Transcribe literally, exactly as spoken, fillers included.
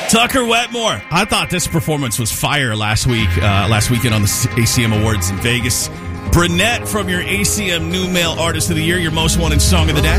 Tucker Wetmore. I thought this performance was fire last week, uh, last weekend on the A C M Awards in Vegas. Brunette from your A C M New Male Artist of the Year, your most wanted song of the day.